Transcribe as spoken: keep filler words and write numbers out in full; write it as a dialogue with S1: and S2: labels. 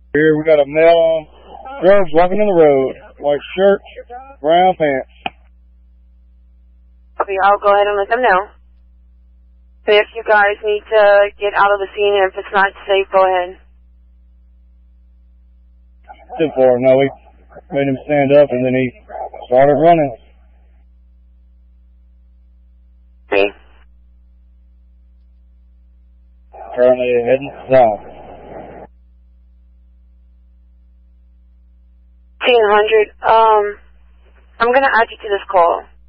S1: Here we got a male on drugs walking in the road. White shirt, brown pants.
S2: Okay, I'll go ahead and let them know. If you guys need to get out of the scene and if it's not safe, go ahead.
S1: Too far, no, we made him stand up and then he started running.
S2: Okay.
S1: Currently heading south.
S2: fifteen hundred, um, I'm going to add you to this call.